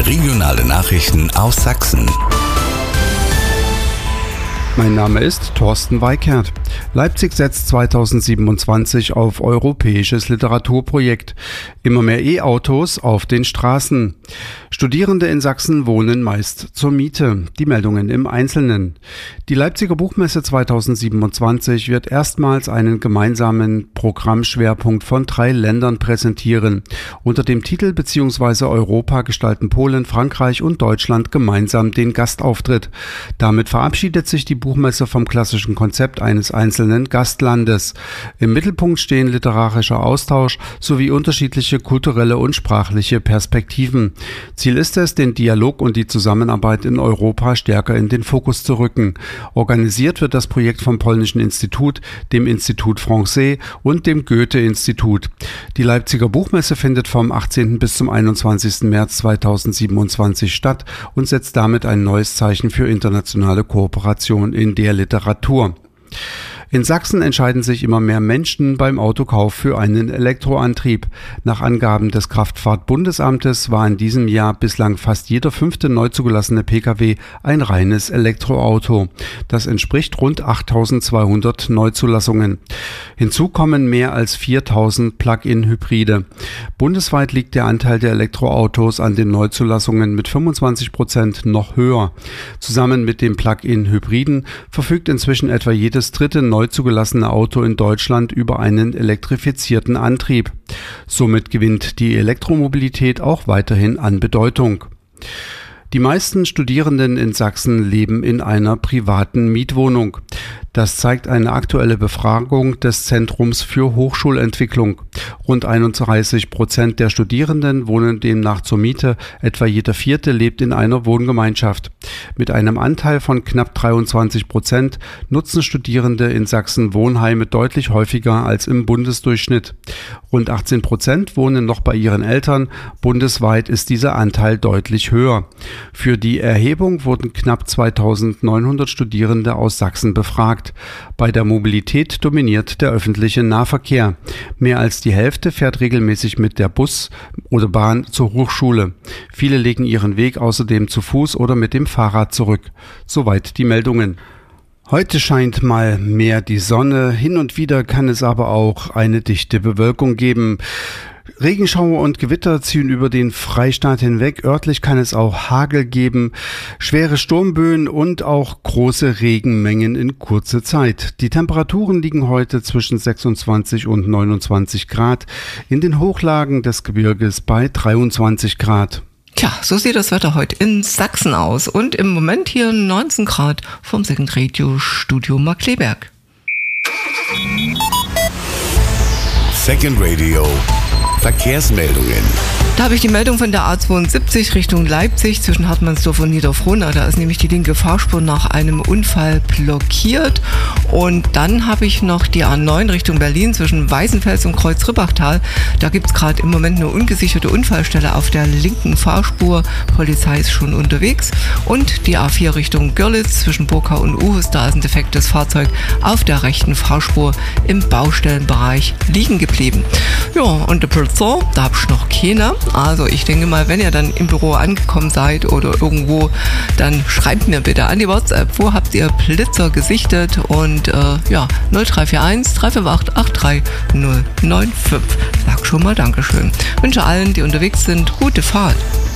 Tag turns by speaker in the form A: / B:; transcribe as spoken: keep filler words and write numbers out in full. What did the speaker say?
A: Regionale Nachrichten aus Sachsen.
B: Mein Name ist Thorsten Weikert. Leipzig setzt zweitausendsiebenundzwanzig auf europäisches Literaturprojekt. Immer mehr E-Autos auf den Straßen. Studierende in Sachsen wohnen meist zur Miete. Die Meldungen im Einzelnen. Die Leipziger Buchmesse zweitausendsiebenundzwanzig wird erstmals einen gemeinsamen Programmschwerpunkt von drei Ländern präsentieren. Unter dem Titel bzw. Europa gestalten Polen, Frankreich und Deutschland gemeinsam den Gastauftritt. Damit verabschiedet sich die Buchmesse vom klassischen Konzept eines einzelnen Gastlandes. Im Mittelpunkt stehen literarischer Austausch sowie unterschiedliche kulturelle und sprachliche Perspektiven. Ziel ist es, den Dialog und die Zusammenarbeit in Europa stärker in den Fokus zu rücken. Organisiert wird das Projekt vom Polnischen Institut, dem Institut Français und dem Goethe-Institut. Die Leipziger Buchmesse findet vom achtzehnten bis zum einundzwanzigsten März zweitausendsiebenundzwanzig statt und setzt damit ein neues Zeichen für internationale Kooperation in der Literatur. In Sachsen entscheiden sich immer mehr Menschen beim Autokauf für einen Elektroantrieb. Nach Angaben des Kraftfahrtbundesamtes war in diesem Jahr bislang fast jeder fünfte neu zugelassene Pkw ein reines Elektroauto. Das entspricht rund achttausendzweihundert Neuzulassungen. Hinzu kommen mehr als viertausend Plug-in-Hybride. Bundesweit liegt der Anteil der Elektroautos an den Neuzulassungen mit fünfundzwanzig Prozent noch höher. Zusammen mit den Plug-in-Hybriden verfügt inzwischen etwa jedes dritte neu zugelassene Auto in Deutschland über einen elektrifizierten Antrieb. Somit gewinnt die Elektromobilität auch weiterhin an Bedeutung. Die meisten Studierenden in Sachsen leben in einer privaten Mietwohnung. Das zeigt eine aktuelle Befragung des Zentrums für Hochschulentwicklung. Rund einunddreißig Prozent der Studierenden wohnen demnach zur Miete, etwa jeder Vierte lebt in einer Wohngemeinschaft. Mit einem Anteil von knapp dreiundzwanzig Prozent nutzen Studierende in Sachsen Wohnheime deutlich häufiger als im Bundesdurchschnitt. Rund achtzehn Prozent wohnen noch bei ihren Eltern, bundesweit ist dieser Anteil deutlich höher. Für die Erhebung wurden knapp zweitausendneunhundert Studierende aus Sachsen befragt. Bei der Mobilität dominiert der öffentliche Nahverkehr. Mehr als die Hälfte fährt regelmäßig mit der Bus oder Bahn zur Hochschule. Viele legen ihren Weg außerdem zu Fuß oder mit dem Fahrrad zurück. Soweit die Meldungen. Heute scheint mal mehr die Sonne, hin und wieder kann es aber auch eine dichte Bewölkung geben. Regenschauer und Gewitter ziehen über den Freistaat hinweg. Örtlich kann es auch Hagel geben, schwere Sturmböen und auch große Regenmengen in kurzer Zeit. Die Temperaturen liegen heute zwischen sechsundzwanzig und neunundzwanzig Grad, in den Hochlagen des Gebirges bei dreiundzwanzig Grad.
C: Tja, so sieht das Wetter heute in Sachsen aus und im Moment hier neunzehn Grad vom Second Radio Studio Markkleeberg.
A: Second Radio Verkehrsmeldungen.
C: Da habe ich die Meldung von der A zweiundsiebzig Richtung Leipzig zwischen Hartmannsdorf und Niederfrohnau. Da ist nämlich die linke Fahrspur nach einem Unfall blockiert. Und dann habe ich noch die A neun Richtung Berlin zwischen Weißenfels und Kreuz-Rippachtal. Da gibt es gerade im Moment eine ungesicherte Unfallstelle auf der linken Fahrspur. Polizei ist schon unterwegs. Und die A vier Richtung Görlitz zwischen Burkau und Uhus. Da ist ein defektes Fahrzeug auf der rechten Fahrspur im Baustellenbereich liegen geblieben. Ja, und der Polizei, da habe ich noch keine. Also ich denke mal, wenn ihr dann im Büro angekommen seid oder irgendwo, dann schreibt mir bitte an die WhatsApp, wo habt ihr Blitzer gesichtet und äh, ja, null drei vier eins, drei fünf acht, acht drei null neun fünf. Sag schon mal Dankeschön. Wünsche allen, die unterwegs sind, gute Fahrt.